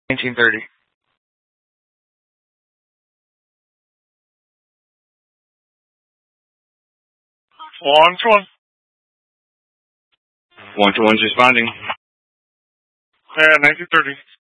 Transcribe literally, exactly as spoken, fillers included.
nineteen thirty. One to one. One to one's responding. Yeah, nineteen thirty.